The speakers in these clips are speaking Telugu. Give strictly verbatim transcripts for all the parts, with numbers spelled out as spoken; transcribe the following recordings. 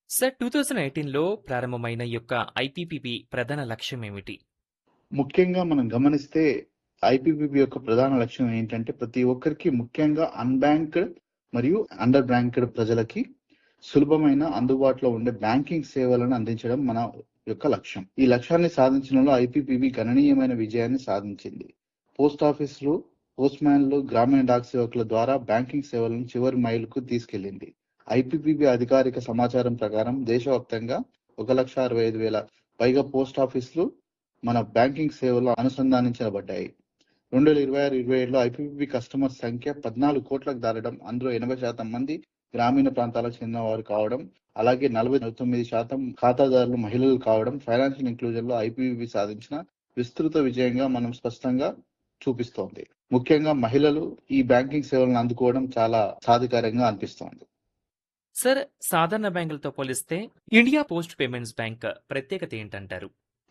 సార్ రెండు వేల పద్దెనిమిదిలో ప్రారంభమైన ఈ యొక్క ఐపీపీబీ ప్రధాన లక్ష్యం ఏమిటి? ముఖ్యంగా మనం గమనిస్తే ఐపీపీబీ యొక్క ప్రధాన లక్ష్యం ఏంటంటే ప్రతి ఒక్కరికి ముఖ్యంగా అన్‌బ్యాంక్డ్ మరియు అండర్ బ్యాంక్డ్ ప్రజలకి సులభమైన అందుబాటులో ఉండే బ్యాంకింగ్ సేవలను అందించడం మన యొక్క లక్ష్యం. ఈ లక్ష్యాన్ని సాధించడంలో ఐపీపీబీ గణనీయమైన విజయాన్ని సాధించింది. పోస్ట్ ఆఫీసులు, పోస్ట్ మ్యాన్లు, గ్రామీణ డాక్ సేవకుల ద్వారా బ్యాంకింగ్ సేవలను చివరి మైలుకు తీసుకెళ్లింది. ఐపీపీబీ అధికారిక సమాచారం ప్రకారం దేశవ్యాప్తంగా ఒక లక్ష అరవై ఐదు వేల పైగా పోస్ట్ ఆఫీసులు మన బ్యాంకింగ్ సేవలు అనుసంధానించబడ్డాయి. రెండు వేల ఇరవై ఆరు ఇరవై ఏడులో ఐపీపీబీ కస్టమర్ సంఖ్య పద్నాలుగు కోట్లకు దాటడం, అందులో ఎనభై శాతం మంది గ్రామీణ ప్రాంతాలకు చెందిన వారు కావడం, అలాగే నలభై తొమ్మిది శాతం ఖాతాదారులు మహిళలు కావడం ఫైనాన్షియల్ ఇంక్లూజన్ లో ఐపీపీబీ సాధించిన విస్తృత విజయంగా మనం స్పష్టంగా చూపిస్తోంది. ముఖ్యంగా మహిళలు ఈ బ్యాంకింగ్ సేవలను అందుకోవడం చాలా సాధికారంగా అనిపిస్తోంది. సార్ సాధారణ బ్యాంకులతో పోలిస్తే ఇండియా పోస్ట్ పేమెంట్స్ బ్యాంక్ ప్రత్యేకత ఏంటంటారు?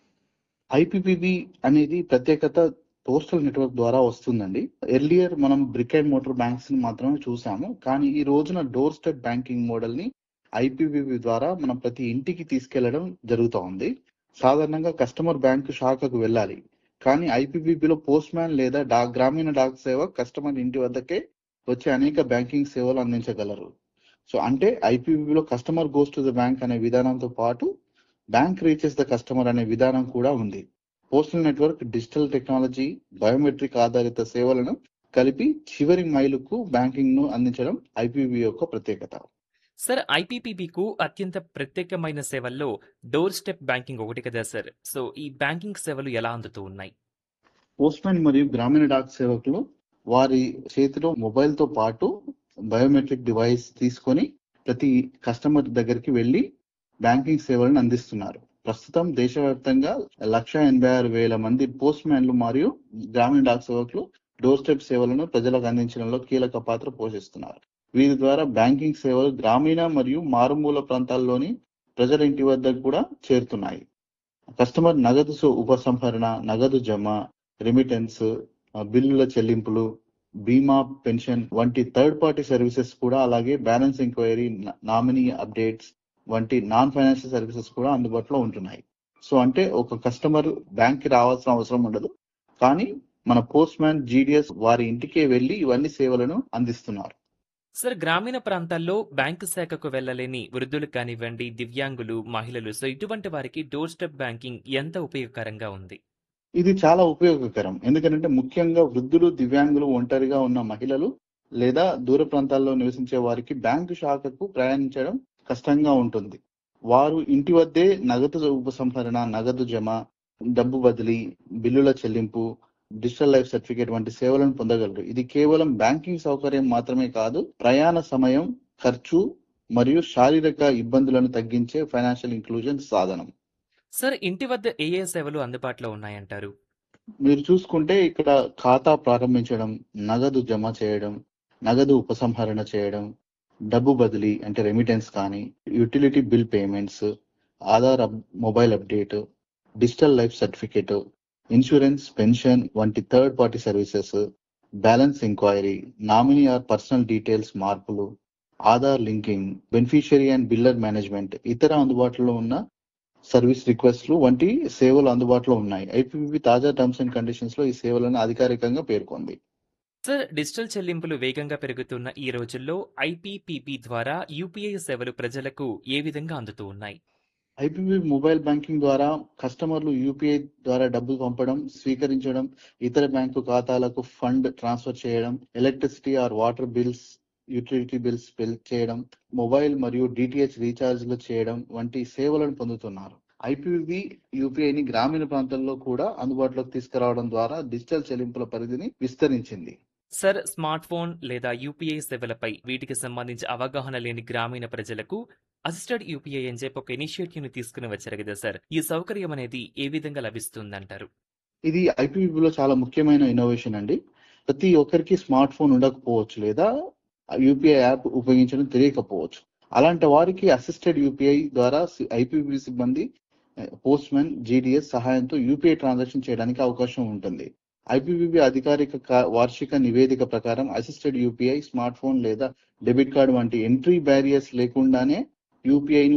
ఐపీపీబీ అనేది ప్రత్యేకత పోస్టల్ నెట్వర్క్ ద్వారా వస్తుందండి. ఎర్లియర్ మనం బ్రిక్ అండ్ మోటార్ బ్యాంక్స్ ని మాత్రమే చూసాము. కానీ ఈ రోజున డోర్ స్టెప్ బ్యాంకింగ్ మోడల్ ని ఐపీపీబీ ద్వారా మనం ప్రతి ఇంటికి తీసుకెళ్లడం జరుగుతూ ఉంది. సాధారణంగా కస్టమర్ బ్యాంకు శాఖకు వెళ్ళాలి. కానీ ఐపీపీబీలో పోస్ట్ మ్యాన్ లేదా డాక్ గ్రామీణ డాక్ సేవ కస్టమర్ ఇంటి వద్దకే వచ్చే అనేక బ్యాంకింగ్ సేవలు అందించగలరు. సో అంటే ఐపీపీబీలో customer goes to the bank అనే విధానంతో పాటు బ్యాంక్ రీచెస్ ద కస్టమర్ అనే విధానం కూడా ఉంది. Postal network digital technology, biometric ఆధారిత సేవలను కలిపి చివరి మైలుకు బ్యాంకింగ్ ను అందించడం ఐపీపీబీ యొక్క ప్రత్యేకత. సార్ ఐపీపీబీకు అత్యంత ప్రత్యేకమైన సేవల్లో డోర్ స్టెప్ బ్యాంకింగ్ ఒకటి కదా సార్. సో ఈ బ్యాంకింగ్ సేవలు ఎలా అందుతూ ఉన్నాయి? పోస్ట్ మ్యాన్ మరియు గ్రామీణ డాక్ సేవకులు వారి చేతిలో మొబైల్ తో పాటు బయోమెట్రిక్ డివైస్ తీసుకొని ప్రతి కస్టమర్ దగ్గరికి వెళ్లి బ్యాంకింగ్ సేవలను అందిస్తున్నారు. ప్రస్తుతం దేశవ్యాప్తంగా లక్ష ఎనభై ఆరు వేల మంది పోస్ట్ మ్యాన్లు మరియు గ్రామీణ డాక్ సేవకులు డోర్ స్టెప్ సేవలను ప్రజలకు అందించడంలో కీలక పాత్ర పోషిస్తున్నారు. వీరి ద్వారా బ్యాంకింగ్ సేవలు గ్రామీణ మరియు మారుమూల ప్రాంతాల్లోని ప్రజల ఇంటి వద్దకు కూడా చేరుతున్నాయి. కస్టమర్ నగదు ఉపసంహరణ, నగదు జమ, రెమిటెన్స్, బిల్లుల చెల్లింపులు, బీమా, పెన్షన్ వంటి థర్డ్ పార్టీ సర్వీసెస్ కూడా, అలాగే బ్యాలెన్స్ ఎంక్వైరీ, నామినీ అప్డేట్స్ వంటి నాన్ ఫైనాన్షియల్ సర్వీసెస్ కూడా అందుబాటులో ఉంటున్నాయి. సో అంటే ఒక కస్టమర్ బ్యాంక్ కి రావాల్సిన అవసరం ఉండదు. కానీ మన పోస్ట్ మ్యాన్, జీడీఎస్ వారి ఇంటికే వెళ్లి ఇవన్నీ సేవలను అందిస్తున్నారు. సార్ గ్రామీణ ప్రాంతాల్లో బ్యాంకు శాఖకు వెళ్లలేని వృద్ధులు కానివ్వండి, దివ్యాంగులు, మహిళలు, సో ఇటువంటి వారికి డోర్ స్టెప్ బ్యాంకింగ్ ఎంత ఉపయోగకరంగా ఉంది? ఇది చాలా ఉపయోగకరం. ఎందుకంటే ముఖ్యంగా వృద్ధులు, దివ్యాంగులు, ఒంటరిగా ఉన్న మహిళలు లేదా దూర ప్రాంతాల్లో నివసించే వారికి బ్యాంకు శాఖకు ప్రయాణించడం కష్టంగా ఉంటుంది. వారు ఇంటి వద్దే నగదు ఉపసంహరణ, నగదు జమ, డబ్బు బదిలీ, బిల్లుల చెల్లింపు, డిజిటల్ లైఫ్ సర్టిఫికేట్ వంటి సేవలను పొందగలరు. ఇది కేవలం బ్యాంకింగ్ సౌకర్యం మాత్రమే కాదు, ప్రయాణ సమయం, ఖర్చు మరియు శారీరక ఇబ్బందులను తగ్గించే ఫైనాన్షియల్ ఇంక్లూజన్ సాధనం. సార్ ఇంటి వద్ద ఏ ఏ సేవలు అందుబాటులో ఉన్నాయంటారు? మీరు చూసుకుంటే ఇక్కడ ఖాతా ప్రారంభించడం, నగదు జమ చేయడం, నగదు ఉపసంహరణ చేయడం, డబ్బు బదిలీ అంటే రెమిటెన్స్ కానీ, utility bill payments, Aadhaar mobile update, digital life certificate, insurance, pension వంటి third party services, balance enquiry, nominee are personal details మార్పులు, Aadhaar linking, beneficiary and biller management, ఇతర అందుబాటులో ఉన్న సర్వీస్ రిక్వెస్ట్లు వంటి సేవలు అందుబాటులో ఉన్నాయి. ఐపీపీబీ తాజా టర్మ్స్ అండ్ కండిషన్స్ లో ఈ సేవలను అధికారికంగా పేర్కొంది. సార్ డిజిటల్ చెల్లింపులు వేగంగా పెరుగుతున్న ఈ రోజుల్లో ఐపీపీబీ ద్వారా యూపీఐ సేవలు ప్రజలకు ఏ విధంగా అందుతూ ఉన్నాయి? ఐపీపీబీ మొబైల్ బ్యాంకింగ్ ద్వారా కస్టమర్లు యూపీఐ ద్వారా డబ్బులు పంపడం, స్వీకరించడం, ఇతర బ్యాంకు ఖాతాలకు ఫండ్ ట్రాన్స్ఫర్ చేయడం, electricity or water bills, utility bills pay చేయడం, మొబైల్ మరియు డిటిహెచ్ రీఛార్జ్లు చేయడం వంటి సేవలను పొందుతున్నారు. ఐపీపీబీ యూపీఐని గ్రామీణ ప్రాంతాల్లో కూడా అందుబాటులోకి తీసుకురావడం ద్వారా డిజిటల్ చెల్లింపుల పరిధిని విస్తరించింది. సార్ స్మార్ట్ ఫోన్ లేదా యూపీఐ సేవలపై వీటికి సంబంధించి అవగాహన లేని గ్రామీణ ప్రజలకు అసిస్టెడ్ యూపీఐ అని చెప్పి ఒక ఇనిషియేటివ్ ని తీసుకుని వచ్చారు కదా సార్. ఈ సౌకర్యం అనేది ఏ విధంగా లభిస్తుంది అంటారు? ఇది ఐపీపీబీలో చాలా ముఖ్యమైన ఇన్నోవేషన్ అండి. ప్రతి ఒక్కరికి స్మార్ట్ ఫోన్ ఉండకపోవచ్చు లేదా యూపీఐ యాప్ ఉపయోగించడం తెలియకపోవచ్చు. అలాంటి వారికి అసిస్టెడ్ యూపీఐ ద్వారా ఐపీపీబీ సిబ్బంది, పోస్ట్ మ్యాన్, జీడీఎస్ సహాయంతో యూపీఐ ట్రాన్సాక్షన్ చేయడానికి అవకాశం ఉంటుంది. ఐపీపీబీ అధికారిక వార్షిక నివేదిక ప్రకారం అసిస్టెడ్ యూపీఐ, స్మార్ట్ ఫోన్ లేదా డెబిట్ కార్డు వంటి ఎంట్రీ బ్యారియర్స్ లేకుండానే యూపీఐని